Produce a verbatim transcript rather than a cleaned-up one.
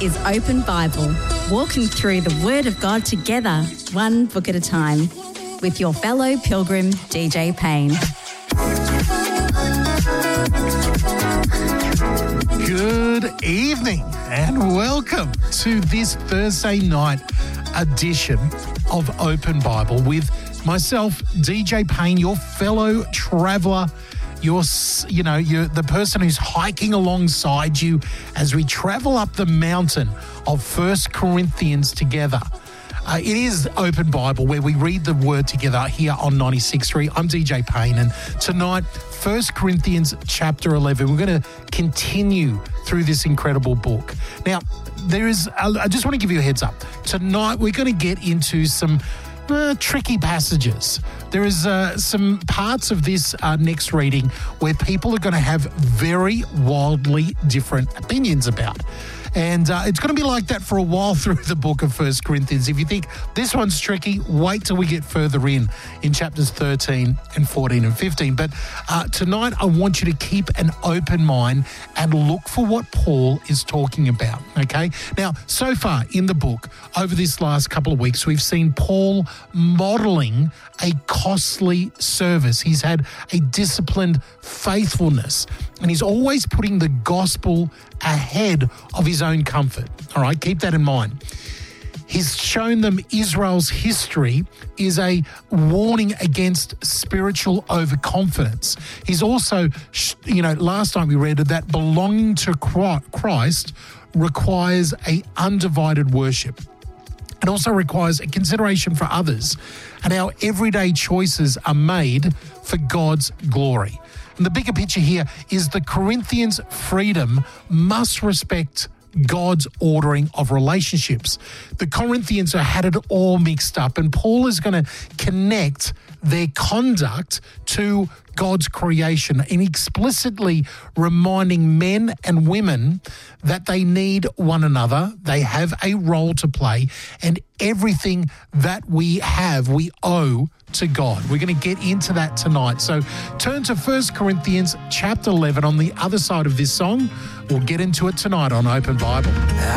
is Open Bible, walking through the Word of God together, one book at a time, with your fellow pilgrim, D J Payne. Good evening and welcome to this Thursday night edition of Open Bible with myself, D J Payne, your fellow traveller, your, you know, you're the person who's hiking alongside you as we travel up the mountain of First Corinthians together. Uh, it is Open Bible where we read the Word together here on ninety-six point three. I'm D J Payne, and tonight, First Corinthians chapter eleven, we're going to continue through this incredible book. Now, there is, I just want to give you a heads up. Tonight, we're going to get into some Uh, tricky passages. There is uh, some parts of this uh, next reading where people are going to have very wildly different opinions about. And uh, it's going to be like that for a while through the book of First Corinthians. If you think this one's tricky, wait till we get further in, in chapters thirteen and fourteen and fifteen. But uh, tonight I want you to keep an open mind and look for what Paul is talking about, okay? Now, so far in the book, over this last couple of weeks, we've seen Paul modelling a costly service. He's had a disciplined faithfulness, and he's always putting the gospel ahead of his own comfort. All right, keep that in mind. He's shown them Israel's history is a warning against spiritual overconfidence. He's also, you know, last time we read that belonging to Christ requires a undivided worship. It also requires a consideration for others, and our everyday choices are made for God's glory. And the bigger picture here is the Corinthians' freedom must respect God's ordering of relationships. The Corinthians had it all mixed up, and Paul is going to connect their conduct to God's creation and explicitly reminding men and women that they need one another, they have a role to play, and everything that we have, we owe to God. We're going to get into that tonight. So turn to First Corinthians chapter eleven on the other side of this song. We'll get into it tonight on Open Bible.